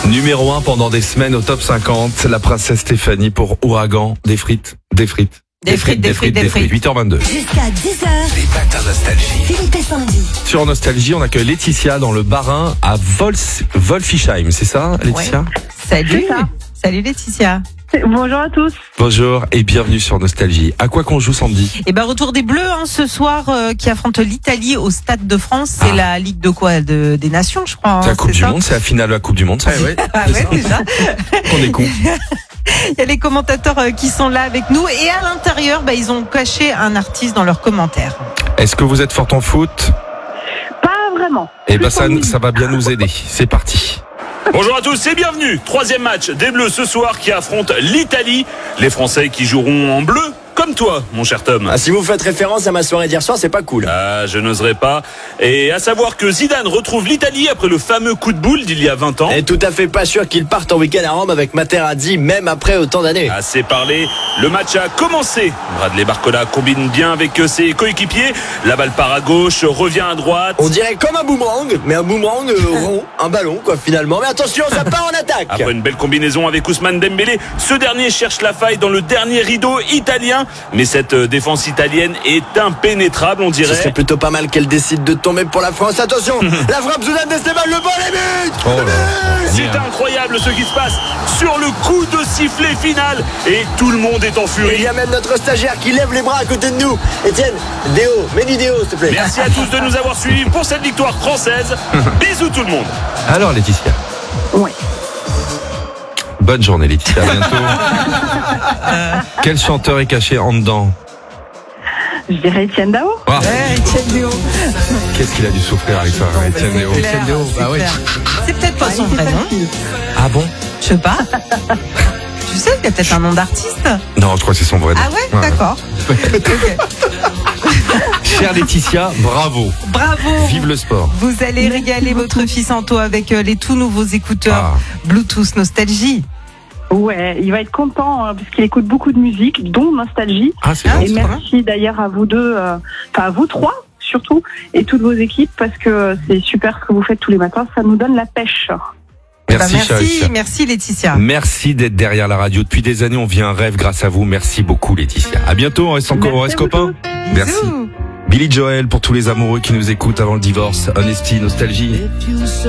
Numéro 1 pendant des semaines au top 50, la princesse Stéphanie pour Ouragan, des frites. 8h22. Jusqu'à 10h. Les matins nostalgie. Philippe et Sandy. Sur Nostalgie, on accueille Laetitia dans le Bas-Rhin à Wolfisheim, c'est ça Laetitia? Salut. C'est ça. Salut Laetitia. Bonjour à tous. Bonjour et bienvenue sur Nostalgie. À quoi qu'on joue samedi? Et retour des Bleus ce soir qui affrontent l'Italie au Stade de France. C'est la Ligue de quoi des Nations, je crois. C'est la Coupe du Monde, c'est la finale de la Coupe du Monde, ça. Ouais, Ah ouais, déjà. On est con. Il y a les commentateurs qui sont là avec nous et à l'intérieur, ils ont caché un artiste dans leurs commentaires. Est-ce que vous êtes fort en foot? Pas vraiment. Ça va bien nous aider. C'est parti. Bonjour à tous et bienvenue. 3e match des Bleus ce soir qui affrontent l'Italie. Les Français qui joueront en bleu, comme toi, mon cher Tom. Ah, si vous faites référence à ma soirée d'hier soir, c'est pas cool. Ah, je n'oserais pas. Et à savoir que Zidane retrouve l'Italie après le fameux coup de boule d'il y a 20 ans. Et tout à fait pas sûr qu'il parte en week-end à Rome avec Materazzi, même après autant d'années. Assez parlé, le match a commencé. Bradley Barcola combine bien avec ses coéquipiers. La balle part à gauche, revient à droite. On dirait comme un boomerang, mais un boomerang rond, un ballon quoi finalement. Mais attention, ça part en attaque. Après une belle combinaison avec Ousmane Dembélé, ce dernier cherche la faille dans le dernier rideau italien. Mais cette défense italienne est impénétrable, on dirait. Ce serait plutôt pas mal qu'elle décide de tomber pour la France. Attention, la frappe Zidane d'Esteban, le ball et but. C'est incroyable ce qui se passe sur le coup de sifflet final. Et tout le monde est en Et il furie. y a même notre stagiaire qui lève les bras à côté de nous. Étienne, Déo, mets du Déo s'il te plaît. Merci à tous de nous avoir suivis pour cette victoire française. Bisous tout le monde. Alors Laetitia. Ouais. Bonne journée Laetitia, à bientôt. Quel chanteur est caché en dedans? Je dirais Etienne Dao. Ah, Etienne Déo. qu'est-ce qu'il a dû souffrir avec ça, Etienne Déo. Etienne Déo, c'est peut-être pas son vrai nom. Ah bon? Je sais pas. Tu sais, il y a peut-être un nom d'artiste. Non, je crois que c'est son vrai nom. Ah ouais, d'accord. Ok. Chère Laetitia, bravo. Bravo. Vive le sport. Vous allez régaler votre fils Anto avec les tout nouveaux écouteurs Bluetooth Nostalgie. Ouais, il va être content parce qu'il écoute beaucoup de musique, dont Nostalgie. Ah, c'est Et gentil. merci d'ailleurs à vous deux, à vous trois surtout, et toutes vos équipes parce que c'est super ce que vous faites tous les matins. Ça nous donne la pêche. Merci, chère Laetitia. Merci Laetitia. Merci d'être derrière la radio. Depuis des années, on vit un rêve grâce à vous. Merci beaucoup, Laetitia. À bientôt. On reste copains. Merci. Bisous. Billy Joel pour tous les amoureux qui nous écoutent avant le divorce. Honesty, Nostalgie.